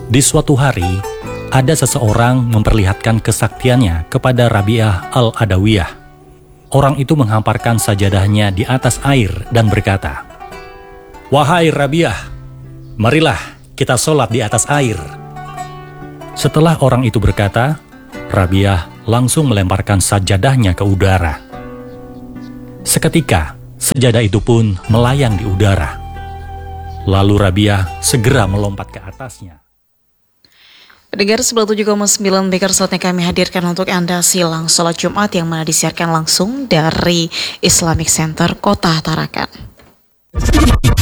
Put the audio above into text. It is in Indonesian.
Di suatu hari, ada seseorang memperlihatkan kesaktiannya kepada Rabi'ah al-Adawiyah. Orang itu menghamparkan sajadahnya di atas air dan berkata, "Wahai Rabi'ah, marilah kita sholat di atas air." Setelah orang itu berkata, Rabi'ah langsung melemparkan sajadahnya ke udara. Seketika, sajadah itu pun melayang di udara. Lalu Rabi'ah segera melompat ke atasnya. Pendengar 97,9 MHz saatnya kami hadirkan untuk Anda silang sholat Jumat yang mana disiarkan langsung dari Islamic Center Kota Tarakan.